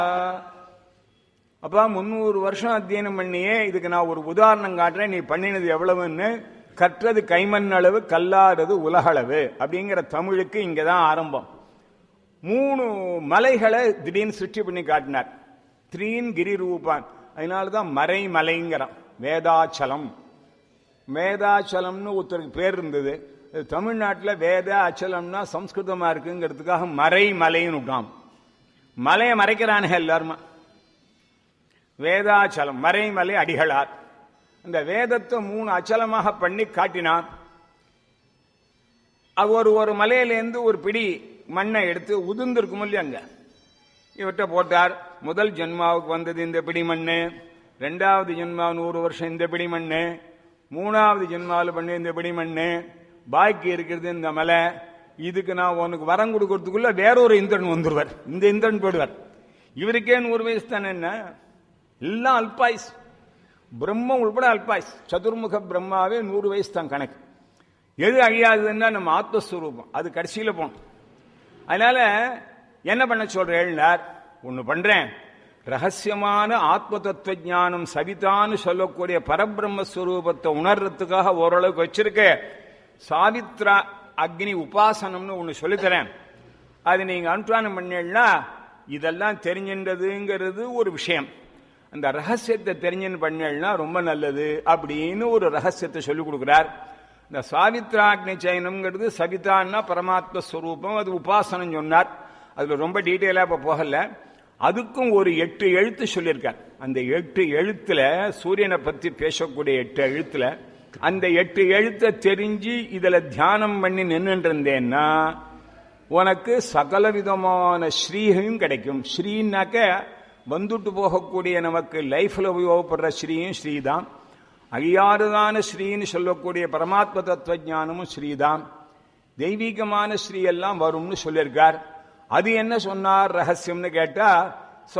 அப்பா 300 வருஷம் அத்தியனம் பண்ணியே இதுக்கு நான் ஒரு உதாரணம் காட்டுறேன், நீ பண்ணினது எவ்வளவுன்னு. கற்றது கைமண் அளவு, கல்லாதது உலகளவு அப்படிங்கிற தமிழுக்கு இங்கதான் ஆரம்பம். 3 மலைகளை திடீர்னு சிருஷ்டி பண்ணி காட்டினார். 3 கிரி ரூபான். அதனாலதான் மறை மலைங்கிறான். வேதாச்சலம், வேதாச்சலம்னு ஒருத்தருக்கு பேர் இருந்தது. தமிழ்நாட்டில் வேத அச்சலம்னா சம்ஸ்கிருதமா இருக்குங்கிறதுக்காக மறை மலைன்னு விட்டான். மலையை மறைக்கிறானுங்க எல்லாருமா. வேதாச்சலம், மறைமலை அடிகளார். அந்த வேதத்தை 3 அச்சலமாக பண்ணி காட்டினான். ஒரு மலையிலேருந்து ஒரு பிடி மண்ணை எடுத்து உதிர்ந்திருக்கும் இல்லையா, அங்க இவற்றை போட்டார். முதல் ஜென்மாவுக்கு வந்தது இந்த பிடி மண்ணு, 2வது ஜென்மா 100 வருஷம் இந்த பிடி மண்ணு, 3வது ஜென்மாவில் பண்ணி இந்த பிடி மண்ணு, பாக்கி இருக்கிறது இந்த மலை. இதுக்கு நான் உனக்கு வரம் கொடுக்கறதுக்குள்ள வேறொரு இந்திரன் வந்துருவார், இந்த இந்திரன் போடுவார். இவருக்கே 100 வயசு தானே, என்ன எல்லாம் அல்பாயுஸ். பிரம்மம் உள்பட அல்பாயுஸ். சதுர்முக பிரம்மாவே 100 வயசு தான் கணக்கு. எது அழியாதுன்னா நம்ம ஆத்மஸ்வரூபம், அது கடைசியில போனோம். அதனால என்ன பண்ண சொல்றேன், ஒண்ணு பண்றேன். ரகசியமான ஆத்ம தத்துவ ஞானம் சவிதான்னு சொல்லக்கூடிய பரபிரம்மஸ்வரூபத்தை உணர்றதுக்காக ஓரளவுக்கு வச்சிருக்க சாவித்ரா அக்னி உபாசனம்னு ஒண்ணு சொல்லித்தரேன். அது நீங்க அனுஷ்டானம் பண்ணீங்கன்னா இதெல்லாம் தெரிஞ்சின்றதுங்கிறது ஒரு விஷயம். அந்த ரகசியத்தை தெரிஞ்சுன்னு பண்ணீங்கன்னா ரொம்ப நல்லது அப்படின்னு ஒரு ரகசியத்தை சொல்லிக் கொடுக்கிறார். இந்த சாவித்ராக்னி சயனம்ங்கிறது சவிதான்னா பரமாத்ம ஸ்வரூபம், அது உபாசனம் சொன்னார். அதுல ரொம்ப டீட்டெயிலா இப்ப போகல. அதுக்கும் ஒரு 8 எழுத்து சொல்லியிருக்கார். அந்த 8 எழுத்துல சூரியனை பத்தி பேசக்கூடிய 8 எழுத்துல அந்த 8 எழுத்தை தெரிஞ்சு இதுல தியானம் பண்ணி நின்று இருந்தேன்னா உனக்கு சகல விதமான ஸ்ரீயும் கிடைக்கும். ஸ்ரீனாக்க வந்துட்டு போகக்கூடிய நமக்கு லைஃப்ல உபயோகப்படுற ஸ்ரீயும் ஸ்ரீதான், அழியாறுதான ஸ்ரீன்னு சொல்லக்கூடிய பரமாத்ம தத்துவ ஞானமும் ஸ்ரீதான், தெய்வீகமான ஸ்ரீ எல்லாம் வரும்னு சொல்லியிருக்கார். அது என்ன சொன்னார் ரகசியம்னு கேட்டா,